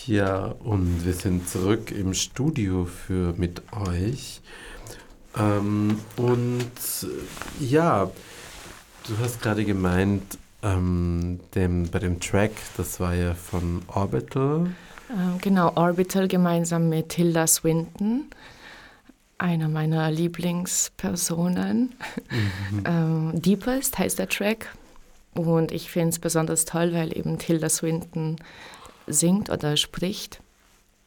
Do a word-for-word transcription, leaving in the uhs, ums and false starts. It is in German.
Ja, und wir sind zurück im Studio für mit euch. Ähm, und äh, ja, du hast gerade gemeint, ähm, dem, bei dem Track, das war ja von Orbital. Ähm, genau, Orbital gemeinsam mit Tilda Swinton, einer meiner Lieblingspersonen. Mhm. ähm, Deepest heißt der Track und ich finde es besonders toll, weil eben Tilda Swinton singt oder spricht.